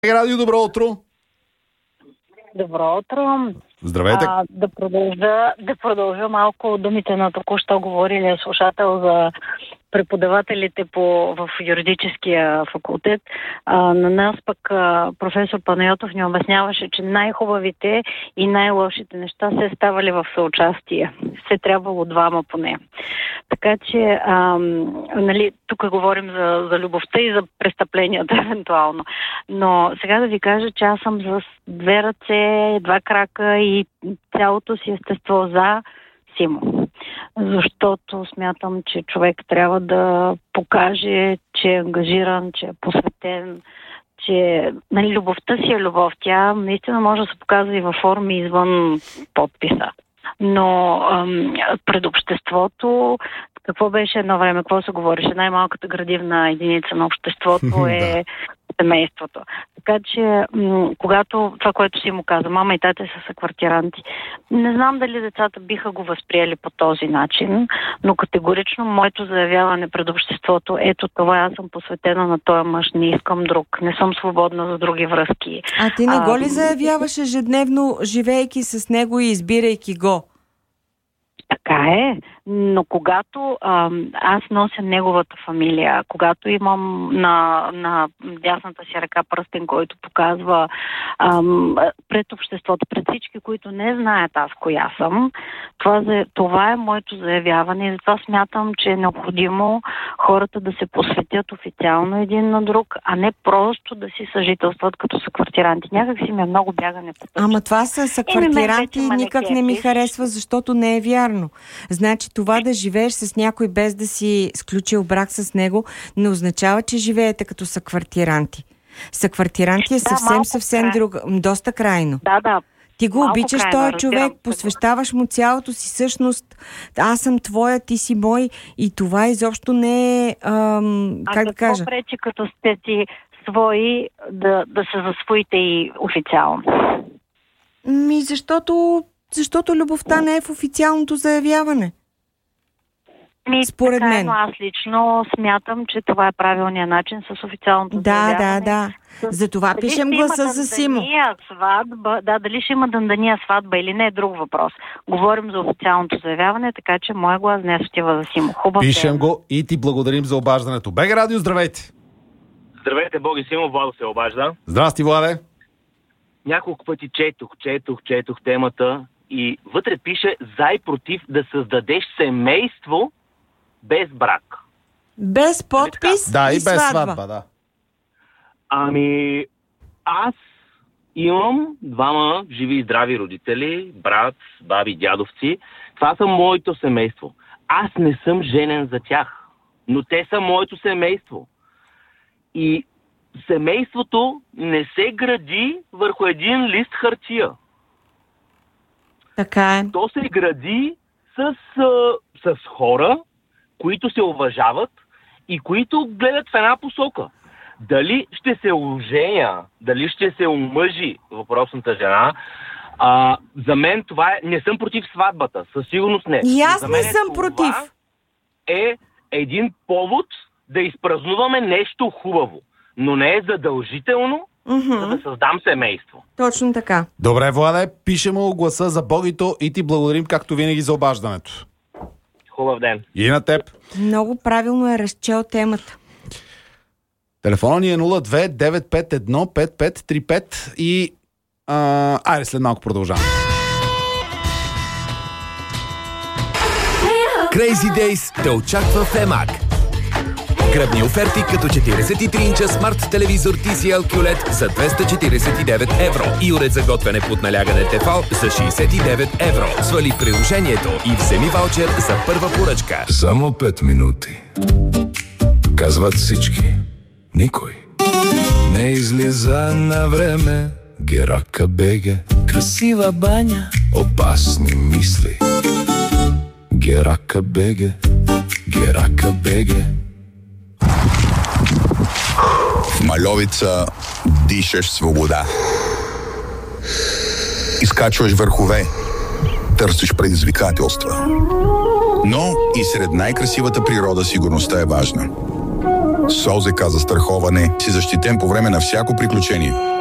Радио, добро утро! Добро утро! Здравейте! Да продължа малко думите на току-що говорилия слушател за преподавателите в юридическия факултет. На нас пък професор Панайотов ни обясняваше, че най-хубавите и най-лошите неща се ставали в съучастие. Се трябвало двама поне. Така че, тук говорим за любовта и за престъпленията евентуално. Но сега да ви кажа, че аз съм с две ръце, два крака и цялото си естество за Симо. Защото смятам, че човек трябва да покаже, че е ангажиран, че е посветен, че любовта си е любов. Тя наистина може да се показва и във форми извън подписа. Но пред обществото, какво беше едно време, какво се говореше? Най-малката градивна единица на обществото е семейството. Така че, когато това, което си му каза, мама и тате са квартиранти, не знам дали децата биха го възприели по този начин, но категорично моето заявяване пред обществото, ето това, аз съм посветена на този мъж, не искам друг, не съм свободна за други връзки. А ти не го ли заявяваш ежедневно, живейки с него и избирайки го? Така е, но когато аз нося неговата фамилия, когато имам на дясната си ръка пръстен, който показва пред обществото, пред всички, които не знаят аз коя съм, това е моето заявяване и затова смятам, че е необходимо хората да се посветят официално един на друг, а не просто да си съжителстват като съквартиранти. Някак си ми е много бягане по тъпче. Ама това са съквартиранти никак не ми харесва, защото не е вярно. Значи това да живееш с някой без да си сключил брак с него не означава, че живеете като съквартиранти. Съквартиранти е съвсем друг, доста крайно. Да. Ти го обичаш този човек, посвещаваш му цялото си същност. Аз съм твоя, ти си мой и това изобщо не е, как да кажа? А какво пречи, като сте си свои, да се засвоите и официално? Защото любовта не е в официалното заявяване. Според мен. Аз лично смятам, че това е правилният начин с официалното заявяване. Да. Затова пишем гласа за Симо. Дали ще има дандания сватба или не е друг въпрос. Говорим за официалното заявяване, така че моя глас днес отива за Симо. Хубав пишем го и ти благодарим за обаждането. БГ Радио, здравейте! Здравейте, Боги, Симо, Владо се обажда. Здрасти, Владе! Няколко пъти четох темата и вътре пише за и против да създадеш семейство без брак. Без подпис и без сватба, да. Ами, аз имам двама живи и здрави родители, брат, баби, дядовци. Това са моето семейство. Аз не съм женен за тях, но те са моето семейство. И семейството не се гради върху един лист хартия. Така е. То се гради с хора, които се уважават и които гледат в една посока. Дали ще се оженя, дали ще се омъжи въпросната жена, за мен това е... Не съм против сватбата, със сигурност не. И аз не съм против. Е един повод да изпразнуваме нещо хубаво, но не е задължително да създам семейство. Точно така. Добре, Владе, пишем му гласа за Богито и ти благодарим както винаги за обаждането. Хубав ден. И на теб. Много правилно е разчел темата. Телефона ни е 02-951-5535 и айде след малко продължаваме. Crazy Days те очаква в Емак. Гръбни оферти като 43-инча смарт телевизор TCL QLED за 249 евро и уред за готвене под налягане Тефал за 69 евро. Свали приложението и вземи ваучер за първа поръчка. Само 5 минути. Казват всички. Никой не излиза на време. Герака беге. Красива баня. Опасни мисли. Герака беге. Герака беге. В Мальовица дишаш свобода. Изкачваш върхове. Търсиш предизвикателства. Но и сред най-красивата природа сигурността е важна. С ОЗК застраховане си защитен по време на всяко приключение.